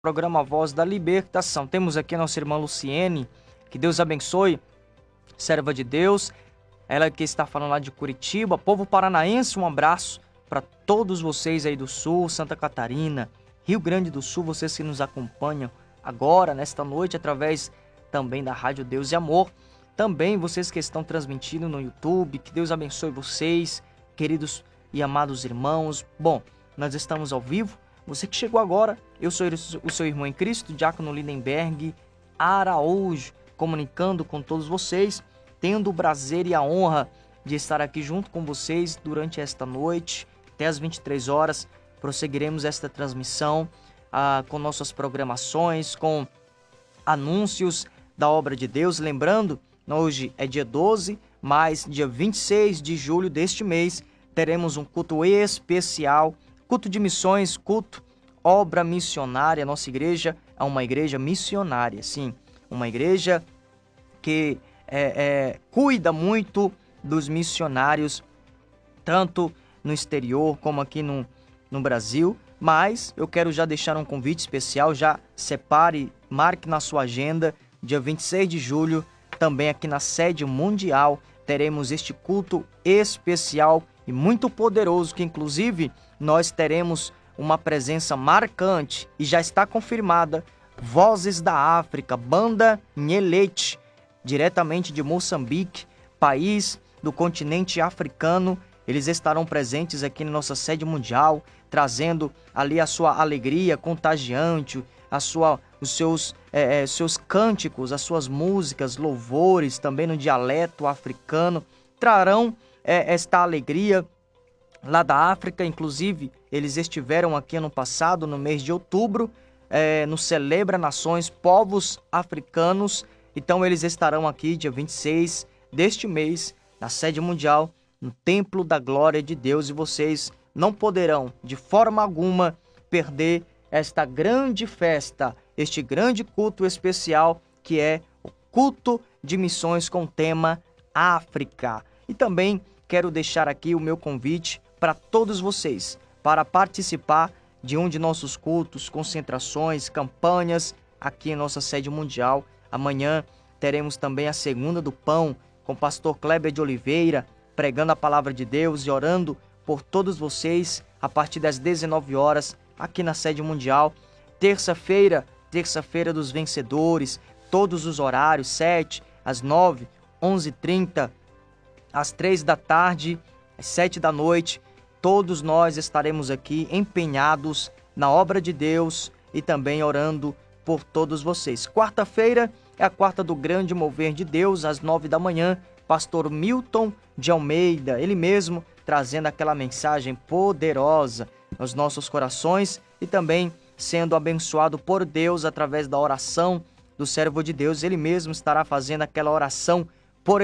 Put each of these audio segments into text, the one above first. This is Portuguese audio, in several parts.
Programa Voz da Libertação. Temos aqui a nossa irmã Luciene, que Deus abençoe, serva de Deus, ela que está falando lá de Curitiba. Povo paranaense, um abraço para todos vocês aí do Sul, Santa Catarina, Rio Grande do Sul, vocês que nos acompanham agora, nesta noite, através também da Rádio Deus e Amor. Também vocês que estão transmitindo no YouTube, que Deus abençoe vocês, queridos e amados irmãos. Bom, nós estamos ao vivo. Você que chegou agora, eu sou o seu irmão em Cristo, Diácono Lindenberg Araújo, comunicando com todos vocês, tendo o prazer e a honra de estar aqui junto com vocês durante esta noite, até às 23 horas. Prosseguiremos esta transmissão com nossas programações, com anúncios da obra de Deus. Lembrando, hoje é dia 12, mas dia 26 de julho deste mês, teremos um culto especial, culto de missões, culto, obra missionária. Nossa igreja é uma igreja missionária, sim. Uma igreja que cuida muito dos missionários, tanto no exterior como aqui no Brasil. Mas eu quero já deixar um convite especial, já separe, marque na sua agenda, dia 26 de julho, também aqui na sede mundial, teremos este culto especial e muito poderoso, que inclusive nós teremos uma presença marcante e já está confirmada. Vozes da África, banda Nhelete, diretamente de Moçambique, país do continente africano. Eles estarão presentes aqui na nossa sede mundial, trazendo ali a sua alegria contagiante, os seus cânticos, as suas músicas, louvores, também no dialeto africano, trarão esta alegria lá da África. Inclusive, eles estiveram aqui ano passado, no mês de outubro, no Celebra Nações, Povos Africanos. Então, eles estarão aqui dia 26 deste mês, na sede mundial, no Templo da Glória de Deus. E vocês não poderão, de forma alguma, perder esta grande festa, este grande culto especial, que é o culto de missões com o tema África. E também quero deixar aqui o meu convite para todos vocês, para participar de um de nossos cultos, concentrações, campanhas, aqui em nossa sede mundial. Amanhã teremos também a Segunda do Pão, com o pastor Kleber de Oliveira, pregando a palavra de Deus e orando por todos vocês, a partir das 19 horas, aqui na sede mundial. Terça-feira dos vencedores, todos os horários, 7, às 9, 11h30, às 3 da tarde, às 7 da noite, todos nós estaremos aqui empenhados na obra de Deus e também orando por todos vocês. Quarta-feira é a quarta do grande mover de Deus, às 9 da manhã, pastor Milton de Almeida, ele mesmo trazendo aquela mensagem poderosa nos nossos corações e também sendo abençoado por Deus através da oração do servo de Deus. Ele mesmo estará fazendo aquela oração por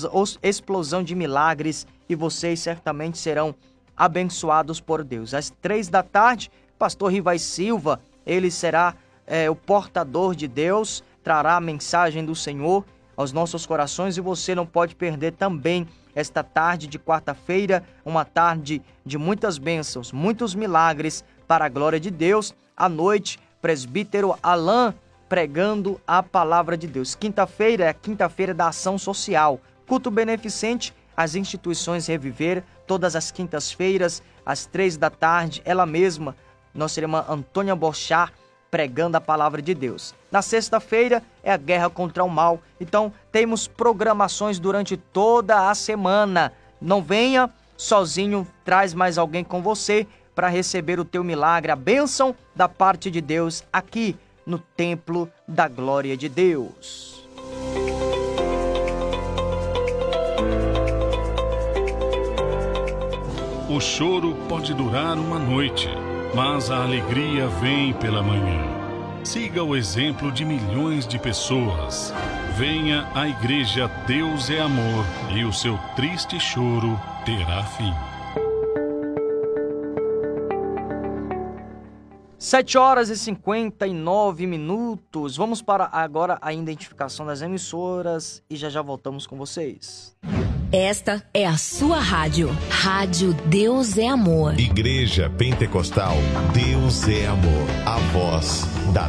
explosão de milagres e vocês certamente serão abençoados por Deus. Às 3 da tarde, pastor Rivai Silva, ele será o portador de Deus, trará a mensagem do Senhor aos nossos corações e você não pode perder também esta tarde de quarta-feira, uma tarde de muitas bênçãos, muitos milagres para a glória de Deus. À noite, presbítero Alain pregando a palavra de Deus. Quinta-feira é a quinta-feira da ação social, culto beneficente às instituições Reviver, todas as quintas-feiras, às 3 da tarde, ela mesma, nossa irmã Antônia Bochar, pregando a palavra de Deus. Na sexta-feira é a guerra contra o mal. Então, temos programações durante toda a semana. Não venha sozinho, traz mais alguém com você para receber o teu milagre, a bênção da parte de Deus aqui no Templo da Glória de Deus. O choro pode durar uma noite, mas a alegria vem pela manhã. Siga o exemplo de milhões de pessoas. Venha à Igreja Deus é Amor e o seu triste choro terá fim. 7h59. Vamos para agora a identificação das emissoras e já voltamos com vocês. Esta é a sua rádio. Rádio Deus é Amor. Igreja Pentecostal Deus é Amor. A voz da